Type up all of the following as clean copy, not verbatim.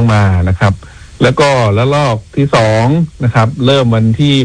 มานะครับแล้วก็ระลอกที่2นะครับเริ่มวันที่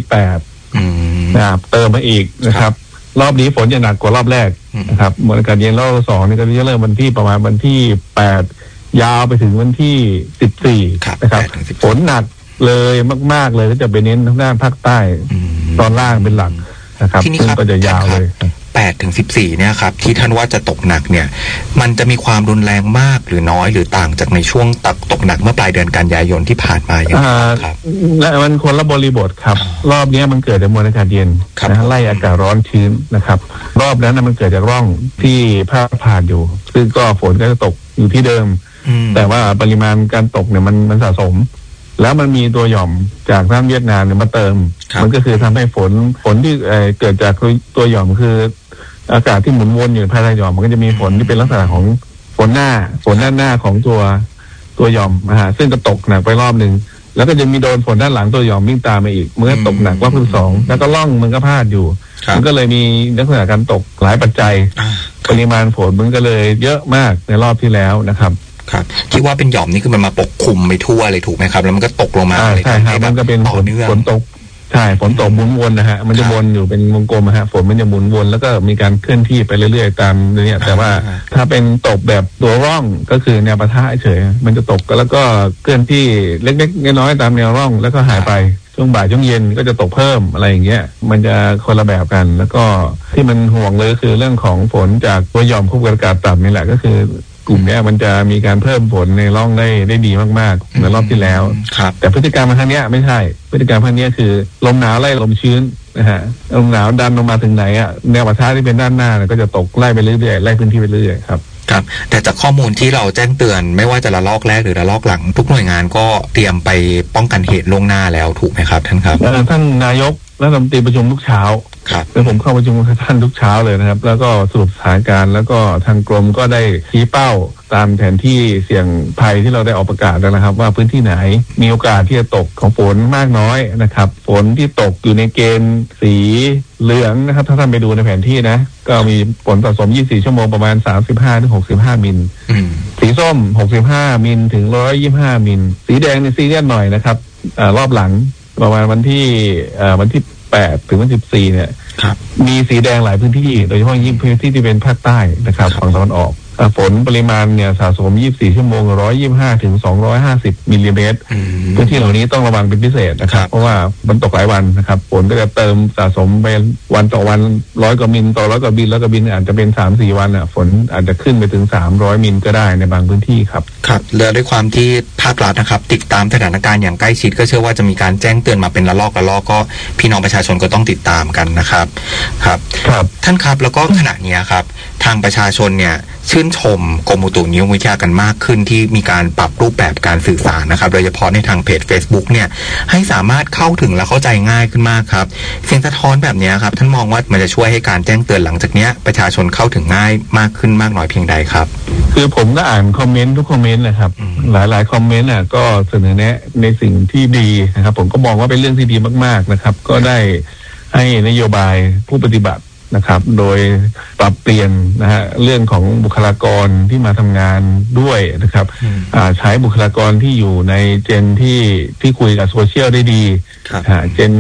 8นะครับเติมมาอีกนะครับรอบนี้ฝนจะหนักกว่ารอบแรกนะครับมวลอากาศเย็นรอบ2นี่ก็จะเริ่มวันที่ประมาณวันที่8ยาวไปถึงวันที่14นะครับฝนหนักเลยมากๆเลยก็จะไปเน้นทางด้านภาคใต้ตอนล่างเป็นหลักนะครับซึ่งก็จะยาวเลย 8 ถึง 14เนี่ยครับที่ท่านว่าจะตกหนักเนี่ยมันจะมีความรุนแรงมากหรือน้อยหรือต่างจากในช่วงตกหนักเมื่อปลายเดือนกันยายนที่ผ่านมาอย่างไรครับมันคนละบริบทครับรอบนี้มันเกิดจากมวลอากาศเย็นนะไล่อากาศร้อนชื้นนะครับรอบนั้นมันเกิดจากร่องที่พาดผ่านอยู่ซึ่งก็ฝนก็จะตกอยู่ที่เดิมแต่ว่าปริมาณการตกเนี่ยมันสะสมแล้วมันมีตัวหย่อมจากทางเวียดนามเนี่ยมาเติมมันก็คือทำให้ฝนที่เกิดจากตัวหย่อมคืออากาศที่หมุนวนอยู่ภายในหย่อมมันก็จะมีฝนที่เป็นลักษณะของฝนด้านหน้าของตัวหย่อมซึ่งก็ตกหนักไปรอบนึงแล้วก็จะมีโดนฝนด้านหลังตัวหย่อมวิ่งตามมาอีกเมื่อตกหนักรอบที่2แล้วก็ล่องมันก็พาดอยู่มันก็เลยมีลักษณะการตกหลายปัจจัยปริมาณฝนมันก็เลยเยอะมากในรอบที่แล้วนะครับครับที่ว่าเป็นหย่อมนี่คือมันมาปกคลุมไปทั่วเลยถูกไหมครับแล้วมันก็ตกลงมาใช่ครับมันก็เป็นฝนตกใช่ฝนตกหมุนวนนะฮะมันจะวนอยู่เป็นวงกลมฝนมันจะหมุนวนแล้วก็มีการเคลื่อนที่ไปเรื่อยๆตามนี้แต่ว่าถ้าเป็นตกแบบตัวร่องก็คือแนวปะทะเฉยมันจะตกแล้วก็เคลื่อนที่เล็กๆน้อยๆตามแนวร่องแล้วก็หายไปช่วงบ่ายช่วงเย็นก็จะตกเพิ่มอะไรอย่างเงี้ยมันจะคนละแบบกันแล้วก็ที่มันห่วงเลยคือเรื่องของฝนจากตัวหย่อมควบกับอากาศต่ำนี่แหละก็คือกลุ่มนี้มันจะมีการเพิ่มฝนในร่องได้ดีมากๆในรอบที่แล้วแต่พฤติกรรมครั้งนี้ไม่ใช่พฤติกรรมครั้งนี้คือลมหนาวไล่ลมชื้นนะฮะลมหนาวดันลงมาถึงไหนแนวปะทะที่เป็นด้านหน้าก็จะตกไล่ไปเรื่อยๆไล่พื้นที่ไปเรื่อยๆครับแต่จากข้อมูลที่เราแจ้งเตือนไม่ว่าจะระลอกแรกหรือระลอกหลังทุกหน่วยงานก็เตรียมไปป้องกันเหตุล่วงหน้าแล้วถูกไหมครับท่านครับท่านนายกและรัฐมนตรีประชุมทุกเช้าแล้วผมเข้าประชุมกับท่านทุกเช้าเลยนะครับแล้วก็สรุปสถานการณ์แล้วก็ทางกรมก็ได้ชี้เป้าตามแผนที่เสี่ยงภัยที่เราได้ออกประกาศแล้วนะครับว่าพื้นที่ไหนมีโอกาสที่จะตกของฝนมากน้อยนะครับฝนที่ตกอยู่ในเกณฑ์สีเหลืองนะครับถ้าท่านไปดูในแผนที่นะก็มีฝนสะสม24ชั่วโมงประมาณ 35-65 มิลสีส้ม65มิลถึง125มิลสีแดงในซีเรียสหน่อยนะครับรอบหลังประมาณวันที่8ถึงวัน14เนี่ยมีสีแดงหลายพื้นที่โดยเฉพาะยิ่งพื้นที่ที่เป็นภาคใต้นะครับฝั่งตะวันออกฝนปริมาณเนี่ยสะสม24ชั่วโมง125ถึง250มิลลิเมตรพื้นที่เหล่านี้ต้องระวังเป็นพิเศษนะครับเพราะว่ามันตกหลายวันนะครับฝนก็จะเติมสะสมไปวันต่อวัน100กว่ามิลต่อ100กว่ามิลแล้วก็บินอาจจะเป็น 3-4 วันฝนอาจจะขึ้นไปถึง300มิลก็ได้ในบางพื้นที่ครับครับและด้วยความที่ภาครัฐนะครับติดตามสถานการณ์อย่างใกล้ชิดก็เชื่อว่าจะมีการแจ้งเตือนมาเป็นระลอกก็พี่น้องประชาชนก็ต้องติดตามกันนะครับครับท่านครับแล้วก็ขณะนี้ครับทางประชาชนเนี่ยชื่นชมกรมอุตุนิยมวิทยากันมากขึ้นที่มีการปรับรูปแบบการสื่อสารนะครับโดยเฉพาะในทางเพจ Facebook เนี่ยให้สามารถเข้าถึงและเข้าใจง่ายขึ้นมากครับเสียงสะท้อนแบบนี้ครับท่านมองว่ามันจะช่วยให้การแจ้งเตือนหลังจากนี้ประชาชนเข้าถึงง่ายมากขึ้นมากน้อยเพียงใดครับคือผมก็อ่านคอมเมนต์ทุกคอมเมนต์นะครับหลายคอมเมนต์ก็เสนอแนะในสิ่งที่ดีนะครับผมก็มองว่าเป็นเรื่องที่ดีมากๆนะครับก็ได้ให้นโยบายผู้ปฏิบัตินะครับโดยปรับเปลี่ยนนะฮะเรื่องของบุคลากรที่มาทำงานด้วยนะครับใช้บุคลากรที่อยู่ในเจนที่คุยกับโซเชียลได้ดีเจน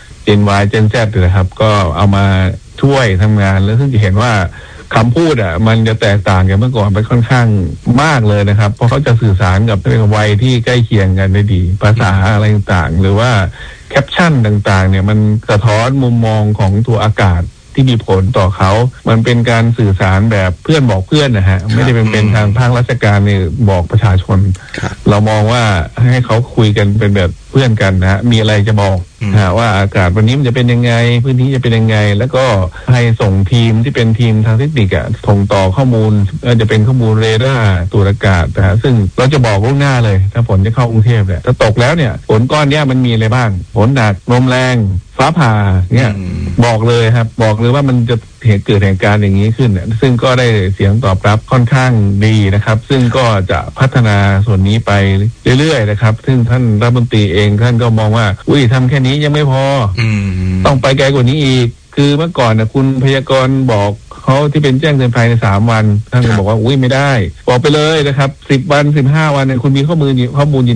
Y เจน Z นะครับก็เอามาช่วยทำงานแล้วซึ่งจะเห็นว่าคำพูดมันจะแตกต่างกันเมื่อก่อนไปค่อนข้างมากเลยนะครับเพราะเขาจะสื่อสารกับวัยที่ใกล้เคียงกันได้ดีภาษาอะไรต่างๆหรือว่าแคปชั่นต่างๆเนี่ยมันสะท้อนมุมมองของตัวอากาศที่มีผลต่อเขามันเป็นการสื่อสารแบบเพื่อนบอกเพื่อนนะฮะไม่ได้เป็นทางภาคราชการเนี่ยบอกประชาชนเรามองว่าให้เขาคุยกันเป็นแบบเพื่อนกันนะฮะมีอะไรจะบอกว่าอากาศวันนี้มันจะเป็นยังไงพื้นที่จะเป็นยังไงแล้วก็ให้ส่งทีมที่เป็นทีมทางเทคนิคส่งต่อข้อมูลจะเป็นข้อมูลเรดาร์ตรวจอากาศนะฮะซึ่งเราจะบอกล่วงหน้าเลยถ้าฝนจะเข้ากรุงเทพเนี่ยถ้าตกแล้วเนี่ยฝนก้อนเนี้ยมันมีอะไรบ้างฝนหนักลมแรงฟ้าผ่าเนี่ยบอกเลยครับบอกเลยว่ามันจะเกิดเหตุการณ์อย่างนี้ขึ้นซึ่งก็ได้เสียงตอบรับค่อนข้างดีนะครับซึ่งก็จะพัฒนาส่วนนี้ไปเรื่อยๆนะครับซึ่งท่านรัฐมนตรีเองท่านก็มองว่าทำแค่นี้ยังไม่พอต้องไปไกลกว่านี้อีกคือเมื่อก่อนคุณพยากรณ์บอกเขาที่เป็นแจ้งเตือนภัยใน3 วันท่านก็บอกว่าไม่ได้บอกไปเลยนะครับ10 วัน 15 วันเนี่ยคุณมีข้อมูล